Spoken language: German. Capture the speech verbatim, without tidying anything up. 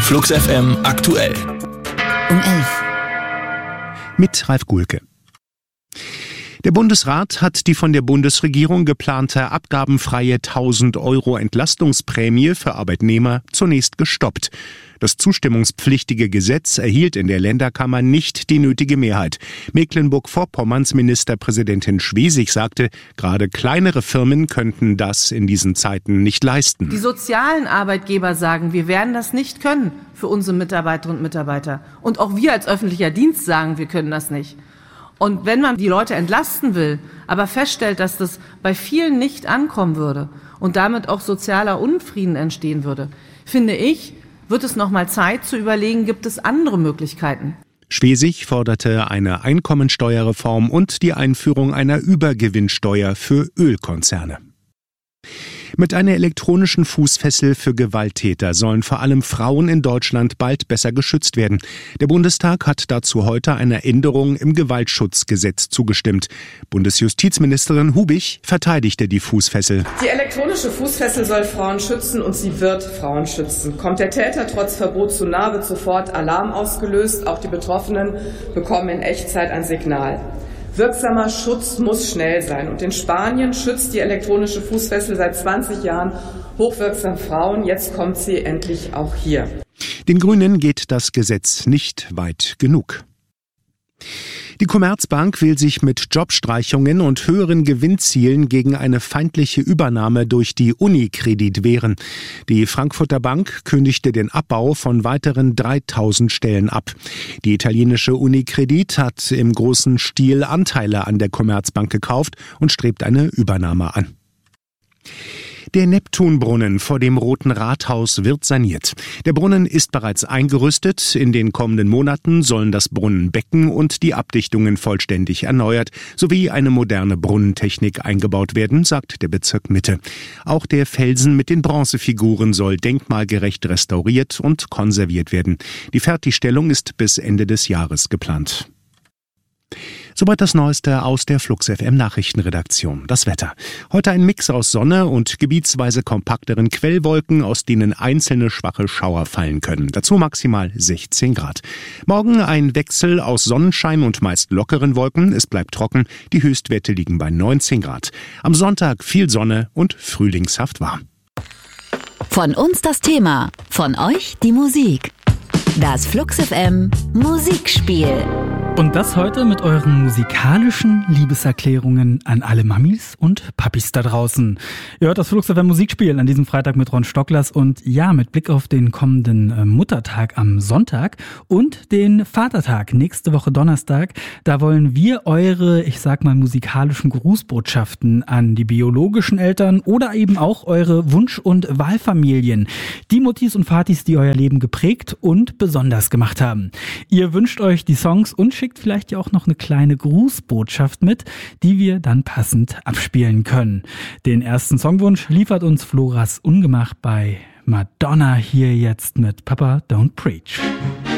Flux F M aktuell. Um elf. Mit Ralf Gulke. Der Bundesrat hat die von der Bundesregierung geplante abgabenfreie tausend Euro Entlastungsprämie für Arbeitnehmer zunächst gestoppt. Das zustimmungspflichtige Gesetz erhielt in der Länderkammer nicht die nötige Mehrheit. Mecklenburg-Vorpommerns Ministerpräsidentin Schwesig sagte, gerade kleinere Firmen könnten das in diesen Zeiten nicht leisten. Die sozialen Arbeitgeber sagen, wir werden das nicht können für unsere Mitarbeiterinnen und Mitarbeiter. Und auch wir als öffentlicher Dienst sagen, wir können das nicht. Und wenn man die Leute entlasten will, aber feststellt, dass das bei vielen nicht ankommen würde und damit auch sozialer Unfrieden entstehen würde, finde ich, wird es noch mal Zeit zu überlegen, gibt es andere Möglichkeiten. Schwesig forderte eine Einkommensteuerreform und die Einführung einer Übergewinnsteuer für Ölkonzerne. Mit einer elektronischen Fußfessel für Gewalttäter sollen vor allem Frauen in Deutschland bald besser geschützt werden. Der Bundestag hat dazu heute einer Änderung im Gewaltschutzgesetz zugestimmt. Bundesjustizministerin Hubich verteidigte die Fußfessel. Die elektronische Fußfessel soll Frauen schützen und sie wird Frauen schützen. Kommt der Täter trotz Verbot zu nah, wird sofort Alarm ausgelöst. Auch die Betroffenen bekommen in Echtzeit ein Signal. Wirksamer Schutz muss schnell sein. Und in Spanien schützt die elektronische Fußfessel seit zwanzig Jahren hochwirksam Frauen. Jetzt kommt sie endlich auch hier. Den Grünen geht das Gesetz nicht weit genug. Die Commerzbank will sich mit Jobstreichungen und höheren Gewinnzielen gegen eine feindliche Übernahme durch die Unicredit wehren. Die Frankfurter Bank kündigte den Abbau von weiteren dreitausend Stellen ab. Die italienische Unicredit hat im großen Stil Anteile an der Commerzbank gekauft und strebt eine Übernahme an. Der Neptunbrunnen vor dem Roten Rathaus wird saniert. Der Brunnen ist bereits eingerüstet. In den kommenden Monaten sollen das Brunnenbecken und die Abdichtungen vollständig erneuert sowie eine moderne Brunnentechnik eingebaut werden, sagt der Bezirk Mitte. Auch der Felsen mit den Bronzefiguren soll denkmalgerecht restauriert und konserviert werden. Die Fertigstellung ist bis Ende des Jahres geplant. Soweit das Neueste aus der Flux F M Nachrichtenredaktion. Das Wetter. Heute ein Mix aus Sonne und gebietsweise kompakteren Quellwolken, aus denen einzelne schwache Schauer fallen können. Dazu maximal sechzehn Grad. Morgen ein Wechsel aus Sonnenschein und meist lockeren Wolken. Es bleibt trocken. Die Höchstwerte liegen bei neunzehn Grad. Am Sonntag viel Sonne und frühlingshaft warm. Von uns das Thema, von euch die Musik. Das Flux F M Musikspiel. Und das heute mit euren musikalischen Liebeserklärungen an alle Mamis und Papis da draußen. Ihr hört das Flux F M Musikspiel an diesem Freitag mit Ron Stocklers und ja, mit Blick auf den kommenden äh, Muttertag am Sonntag und den Vatertag nächste Woche Donnerstag. Da wollen wir eure, ich sag mal, musikalischen Grußbotschaften an die biologischen Eltern oder eben auch eure Wunsch- und Wahlfamilien. Die Muttis und Vatis, die euer Leben geprägt und besonders gemacht haben. Ihr wünscht euch die Songs und schickt vielleicht ja auch noch eine kleine Grußbotschaft mit, die wir dann passend abspielen können. Den ersten Songwunsch liefert uns Floras Ungemach bei Madonna hier jetzt mit Papa Don't Preach.